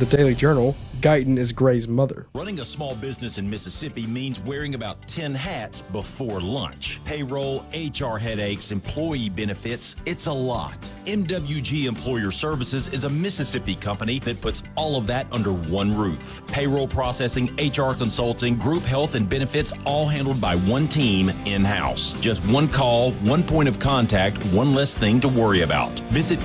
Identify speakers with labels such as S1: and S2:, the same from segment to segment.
S1: the Daily Journal, Guyton is Gray's mother.
S2: Running a small business in Mississippi means wearing about 10 hats before lunch. Payroll, HR headaches, employee benefits, it's a lot. MWG Employer Services is a Mississippi company that puts all of that under one roof. Payroll processing, HR consulting, group health and benefits, all handled by one team in-house. Just one call, one point of contact, one less thing to worry about. Visit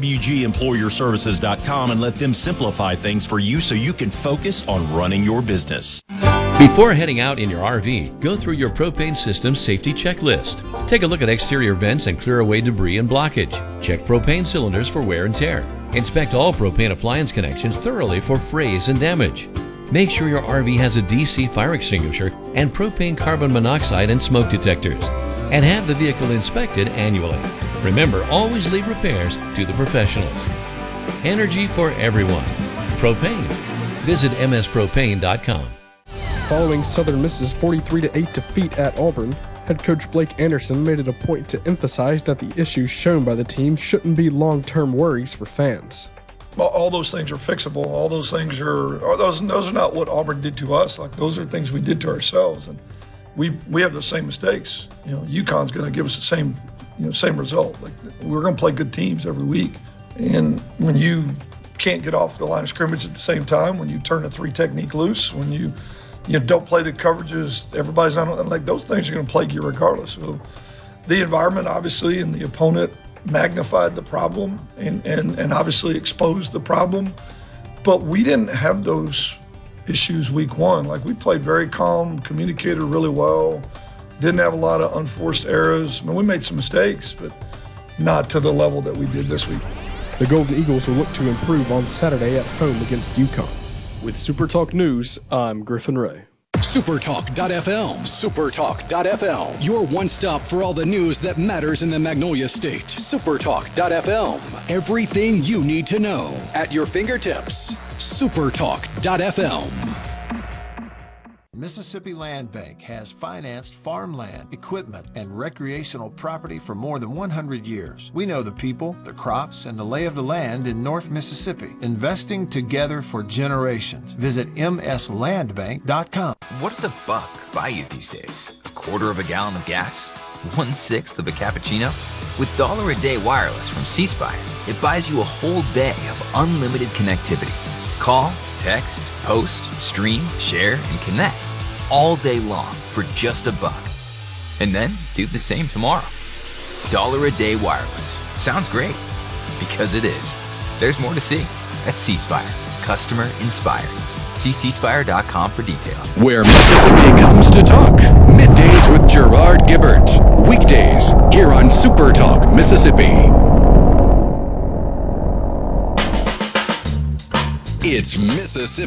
S2: MWGEmployerServices.com and let them simplify things for you so you can focus on running your business.
S3: Before heading out in your RV, go through your propane system safety checklist. Take a look at exterior vents and clear away debris and blockage. Check propane cylinders for wear and tear. Inspect all propane appliance connections thoroughly for frays and damage. Make sure your RV has a DC fire extinguisher and propane carbon monoxide and smoke detectors. And have the vehicle inspected annually. Remember, always leave repairs to the professionals. Energy for everyone. Propane. Visit mspropane.com.
S1: Following Southern Miss's 43-8 defeat at Auburn, head coach Blake Anderson made it a point to emphasize that the issues shown by the team shouldn't be long-term worries for fans.
S4: All those things are fixable. All those things those are not what Auburn did to us. Like, those are things we did to ourselves, and we have the same mistakes. UConn's going to give us the same result. Like, we're going to play good teams every week, and when you can't get off the line of scrimmage at the same time, when you turn a 3 technique loose, when you don't play the coverages, everybody's on, like, those things are going to plague you regardless. So the environment, obviously, and the opponent magnified the problem and obviously exposed the problem. But we didn't have those issues week one. Like, we played very calm, communicated really well, didn't have a lot of unforced errors. I mean, we made some mistakes, but not to the level that we did this week.
S1: The Golden Eagles will look to improve on Saturday at home against UConn. With SuperTalk News, I'm Griffin Ray.
S5: SuperTalk.fm. SuperTalk.fm. Your one stop for all the news that matters in the Magnolia State. SuperTalk.fm. Everything you need to know at your fingertips. SuperTalk.fm.
S6: Mississippi Land Bank has financed farmland, equipment, and recreational property for more than 100 years. We know the people, the crops, and the lay of the land in North Mississippi, investing together for generations. Visit mslandbank.com.
S7: What does a buck buy you these days? A quarter of a gallon of gas? 1/6 of a cappuccino? With $1 a day wireless from C Spire, it buys you a whole day of unlimited connectivity. Call, text, post, stream, share, and connect all day long for just $1. And then do the same tomorrow. $1 a day wireless. Sounds great. Because it is. There's more to see. That's C Spire. Customer inspired. See cspire.com for details.
S5: Where Mississippi comes to talk. Middays with Gerard Gibbert. Weekdays here on Super Talk Mississippi. It's Mississippi.